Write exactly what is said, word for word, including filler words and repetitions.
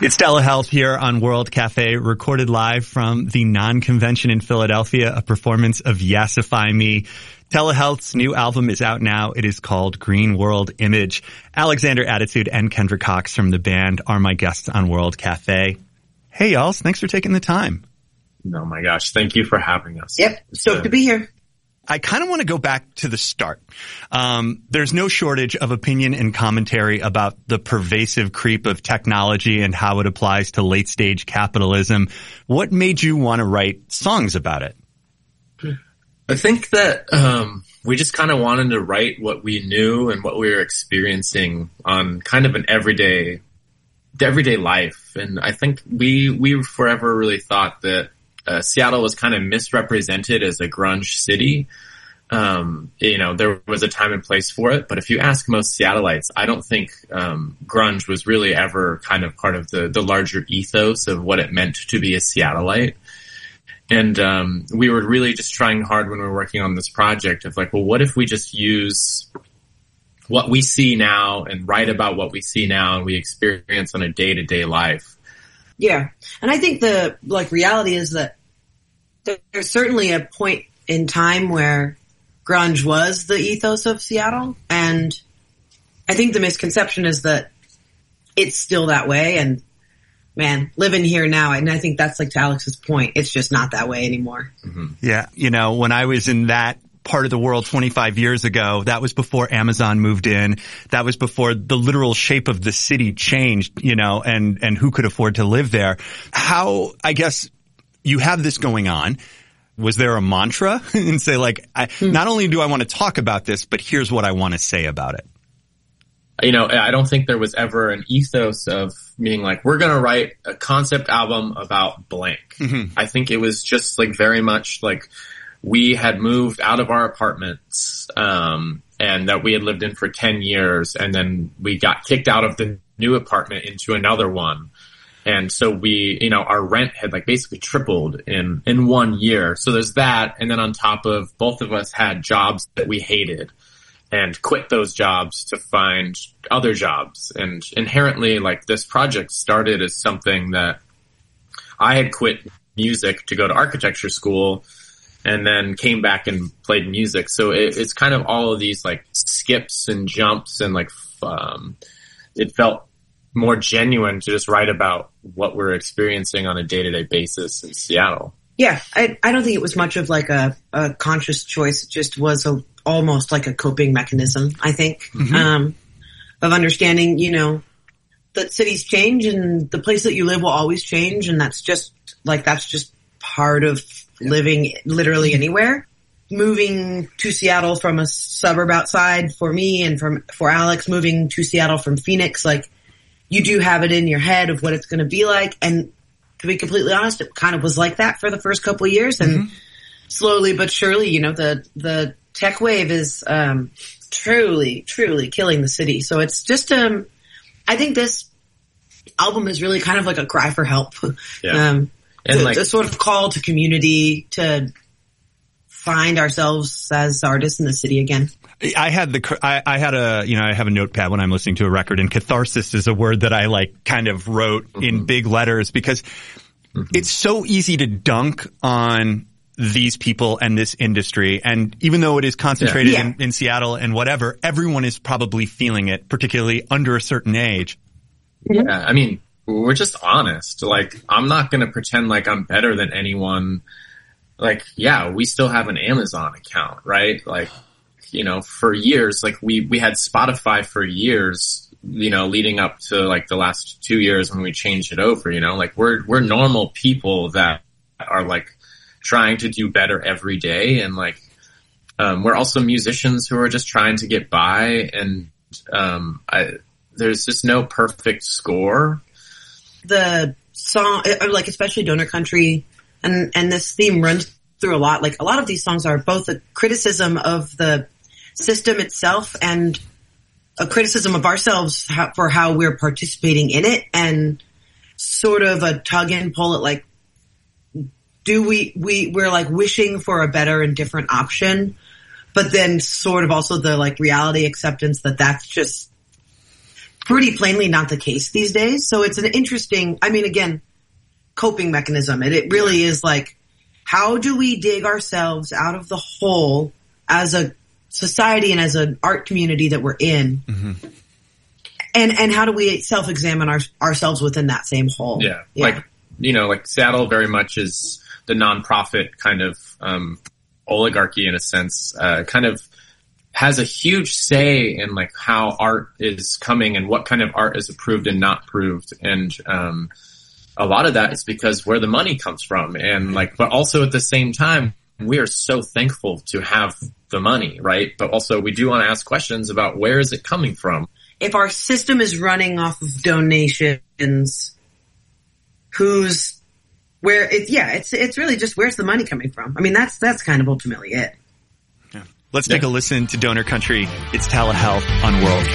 It's Telehealth here on World Cafe, recorded live from the Non-Convention in Philadelphia, a performance of Yassify Me. Telehealth's new album is out now. It is called Green World Image. Alexander Attitude and Kendra Cox from the band are my guests on World Cafe. Hey, y'all. Thanks for taking the time. Oh, my gosh. Thank you for having us. Yep. Stoked to be here. I kind of want to go back to the start. Um, there's no shortage of opinion and commentary about the pervasive creep of technology and how it applies to late-stage capitalism. What made you want to write songs about it? I think that um, we just kind of wanted to write what we knew and what we were experiencing on kind of an everyday, everyday life. And I think we we forever really thought that uh, Seattle was kind of misrepresented as a grunge city. Um, you know, there was a time and place for it, but if you ask most Seattleites, I don't think um, grunge was really ever kind of part of the the larger ethos of what it meant to be a Seattleite. And um, we were really just trying hard when we were working on this project of like, well, what if we just use what we see now and write about what we see now and we experience on a day-to-day life? Yeah. And I think the like reality is that there's certainly a point in time where grunge was the ethos of Seattle. And I think the misconception is that it's still that way. And man, living here now, and I think that's like to Alex's point, it's just not that way anymore. Mm-hmm. Yeah. You know, when I was in that part of the world twenty-five years ago, that was before Amazon moved in. That was before the literal shape of the city changed, you know, and, and who could afford to live there. How, I guess, you have this going on. Was there a mantra and say like, I, hmm. not only do I want to talk about this, but here's what I want to say about it? You know, I don't think there was ever an ethos of being like, we're going to write a concept album about blank. Mm-hmm. I think it was just like very much like we had moved out of our apartments, um, and that we had lived in for ten years. And then we got kicked out of the new apartment into another one. And so we, you know, our rent had like basically tripled in, in one year. So there's that. And then on top of both of us had jobs that we hated and quit those jobs to find other jobs. And inherently, like, this project started as something that I had quit music to go to architecture school and then came back and played music. So it, it's kind of all of these, like, skips and jumps and, like, um, it felt more genuine to just write about what we're experiencing on a day-to-day basis in Seattle. Yeah, I, I don't think it was much of, like, a, a conscious choice. It just was a almost like a coping mechanism, I think, mm-hmm. um, of understanding, you know, that cities change and the place that you live will always change. And that's just like, that's just part of living literally anywhere. Moving to Seattle from a suburb outside for me and from, for Alex, moving to Seattle from Phoenix, like you do have it in your head of what it's going to be like. And to be completely honest, it kind of was like that for the first couple of years. And mm-hmm. slowly but surely, you know, the, the, tech wave is um truly, truly killing the city. So it's just, um I think this album is really kind of like a cry for help. Yeah. Um, and to, like, a sort of call to community to find ourselves as artists in the city again. I had the, I, I had a, you know, I have a notepad when I'm listening to a record, and catharsis is a word that I like kind of wrote mm-hmm. in big letters because mm-hmm. it's so easy to dunk on these people and this industry. And even though it is concentrated yeah. Yeah. In, in Seattle and whatever, everyone is probably feeling it, particularly under a certain age. Yeah. I mean, we're just honest. Like, I'm not going to pretend like I'm better than anyone. Like, yeah, we still have an Amazon account, right? Like, you know, for years, like we, we had Spotify for years, you know, leading up to like the last two years when we changed it over, you know, like we're, we're normal people that are like, trying to do better every day. And like, um, we're also musicians who are just trying to get by. And, um, I, there's just no perfect score. The song, like especially Donor Country, and, and this theme runs through a lot. Like a lot of these songs are both a criticism of the system itself and a criticism of ourselves for how we're participating in it, and sort of a tug and pull at like, do we, we, we're like wishing for a better and different option, but then sort of also the like reality acceptance that that's just, pretty plainly not the case these days. So it's an interesting, I mean, again, coping mechanism. And it really is like, how do we dig ourselves out of the hole as a society and as an art community that we're in? Mm-hmm. And, and how do we self-examine our, ourselves within that same hole? Yeah. yeah. Like, you know, like Seattle very much is the nonprofit kind of, um, oligarchy in a sense, uh, kind of has a huge say in like how art is coming and what kind of art is approved and not approved. And, um, a lot of that is because where the money comes from. And like, but also at the same time, we are so thankful to have the money, right? But also we do want to ask questions about where is it coming from? If our system is running off of donations, who's, where it's, yeah, it's, it's really just where's the money coming from? I mean, that's, that's kind of ultimately it. Yeah. Let's take yeah. a listen to Donor Country. It's Telehealth on World.